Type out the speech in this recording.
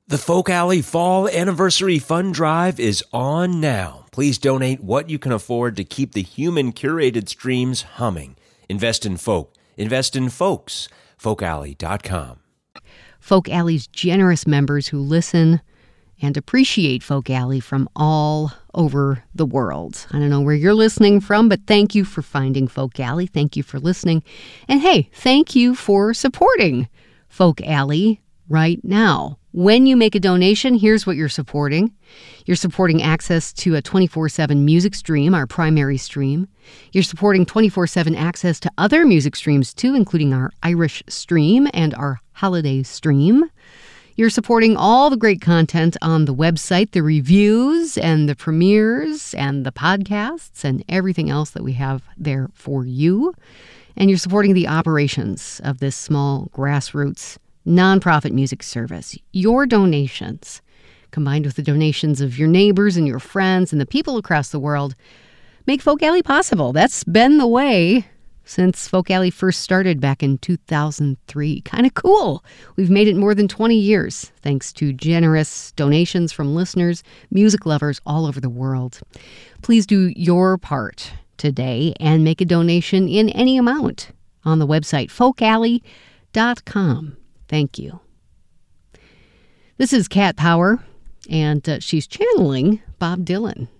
The Folk Alley Fall Anniversary Fund Drive is on now. Please donate what you can afford to keep the human-curated streams humming. Invest in folk. Invest in folks. FolkAlley.com. Folk Alley's generous members who listen and appreciate Folk Alley from all over the world. I don't know where you're listening from, but thank you for finding Folk Alley. Thank you for listening. And hey, thank you for supporting Folk Alley right now. When you make a donation, here's what you're supporting. You're supporting access to a 24/7 music stream, our primary stream. You're supporting 24/7 access to other music streams too, including our Irish stream and our holiday stream. You're supporting all the great content on the website, the reviews and the premieres and the podcasts and everything else that we have there for you. And you're supporting the operations of this small grassroots nonprofit music service. Your donations, combined with the donations of your neighbors and your friends and the people across the world, make Folk Alley possible. That's been the way since Folk Alley first started back in 2003. Kind of cool. We've made it more than 20 years, thanks to generous donations from listeners, music lovers all over the world. Please do your part today and make a donation in any amount on the website folkalley.com. Thank you. This is Cat Power, and she's channeling Bob Dylan.